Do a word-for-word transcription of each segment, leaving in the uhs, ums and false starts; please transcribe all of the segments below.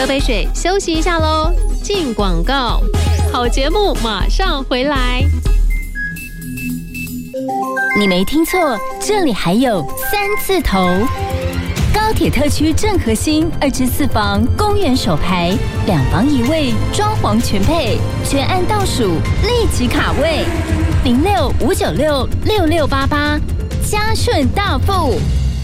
喝杯水，休息一下喽。进广告，好节目马上回来。 你没听错，这里还有三字头。高铁特区正核心二至四房，公园首排，两房一卫，装潢全配，全案倒数，立即卡位。零六五九六六六八八，嘉顺大富。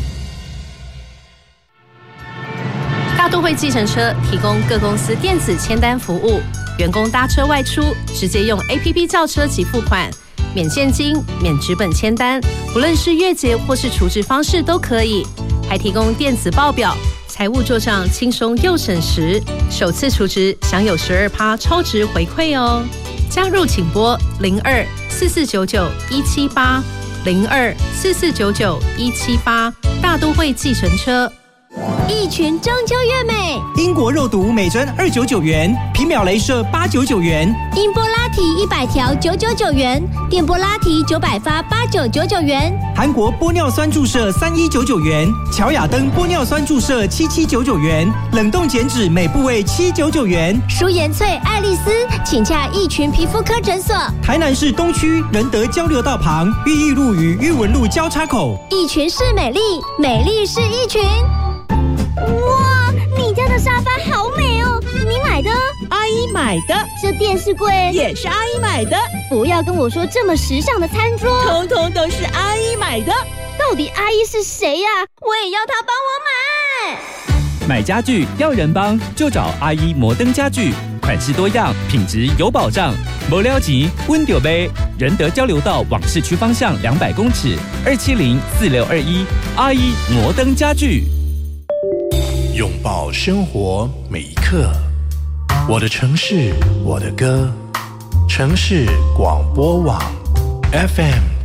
大都会计程车提供各公司电子签单服务，员工搭车外出直接用 A P P 叫车及付款，免现金、免纸本签单，不论是月结或是储值方式都可以，还提供电子报表，财务做账轻松又省时，首次储值享有 百分之十二 超值回馈哦。加入请拨零二四四九九一七八零二四四九九一七八，大都会计程车。 一群中秋月美， 英国肉毒每针二九九元，皮秒雷射八九九元， 音波拉提一百条九九九元，电波拉提九百发八九九九元， 韩国玻尿酸注射三一九九元，乔雅登玻尿酸注射七七九九元，冷冻减脂每部位七九九元。 舒颜萃、爱丽丝，请洽一群皮肤科诊所。 台南市东区仁德交流道旁，裕义路与裕文路交叉口。 一群是美丽，美丽是一群。哇，你家的沙发好美哦！你买的？ 阿姨买的。 这电视柜也是阿姨买的。 不要跟我说这么时尚的餐桌， 通通都是阿姨买的。 到底阿姨是谁呀？我也要她帮我买。 买家具要人帮，就找阿姨摩登家具，款式多样，品质有保障。没了钱，温丢杯。仁德交流道往市区方向两百公尺，二七零四六二一，阿姨摩登家具。 拥抱生活每一刻，我的城市，我的歌，城市广播网 F M